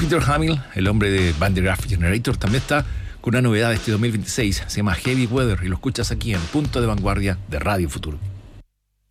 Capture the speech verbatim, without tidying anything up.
Peter Hamill, el hombre de Van der Graaf Generator, también está con una novedad de este dos mil veintiséis. Se llama Heavy Weather y lo escuchas aquí en Punto de Vanguardia de Radio Futuro.